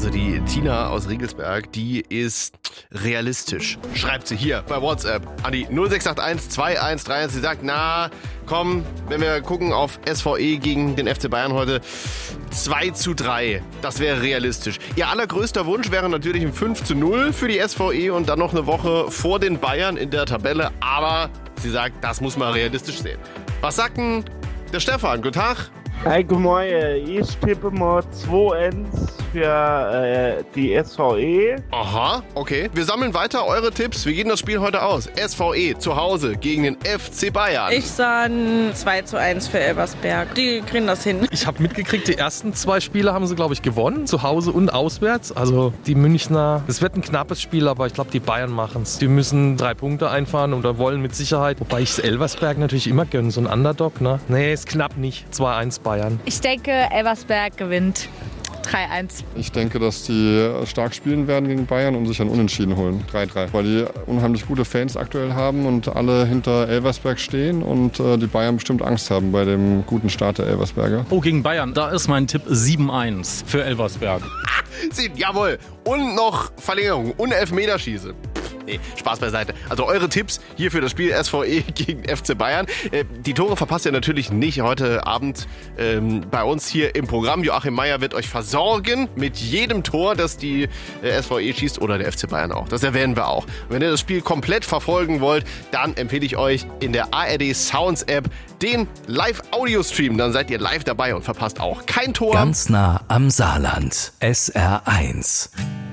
Also die Tina aus Riegelsberg, die ist realistisch. Schreibt sie hier bei WhatsApp an die 0681 2131. Sie sagt, na komm, wenn wir gucken auf SVE gegen den FC Bayern heute, 2:3. Das wäre realistisch. Ihr allergrößter Wunsch wäre natürlich ein 5:0 für die SVE und dann noch eine Woche vor den Bayern in der Tabelle. Aber sie sagt, das muss man realistisch sehen. Was sagt denn der Stefan? Guten Tag. Hi, guten Morgen. Ich tippe mal 2-1 für die SVE. Aha, okay. Wir sammeln weiter eure Tipps. Wie geht denn das Spiel heute aus? SVE zu Hause gegen den FC Bayern. Ich sage 2:1 für Elversberg. Die kriegen das hin. Ich habe mitgekriegt, die ersten 2 Spiele haben sie, glaube ich, gewonnen. Zu Hause und auswärts. Also die Münchner, es wird ein knappes Spiel, aber ich glaube, die Bayern machen es. Die müssen 3 Punkte einfahren oder wollen mit Sicherheit. Wobei ich Elversberg natürlich immer gönne, so ein Underdog, ne? Nee, ist knapp nicht. 2:1 Bayern. Ich denke, Elversberg gewinnt 3:1. Ich denke, dass die stark spielen werden gegen Bayern und sich ein Unentschieden holen. 3:3. Weil die unheimlich gute Fans aktuell haben und alle hinter Elversberg stehen und die Bayern bestimmt Angst haben bei dem guten Start der Elversberger. Oh, gegen Bayern. Da ist mein Tipp 7:1 für Elversberg. Jawohl. Und noch Verlängerung und Elfmeterschieße. Nee, Spaß beiseite. Also eure Tipps hier für das Spiel SVE gegen FC Bayern. Die Tore verpasst ihr natürlich nicht heute Abend bei uns hier im Programm. Joachim Meyer wird euch versorgen mit jedem Tor, das die SVE schießt oder der FC Bayern auch. Das erwähnen wir auch. Und wenn ihr das Spiel komplett verfolgen wollt, dann empfehle ich euch in der ARD Sounds App den Live-Audio-Stream. Dann seid ihr live dabei und verpasst auch kein Tor. Ganz nah am Saarland. SR1.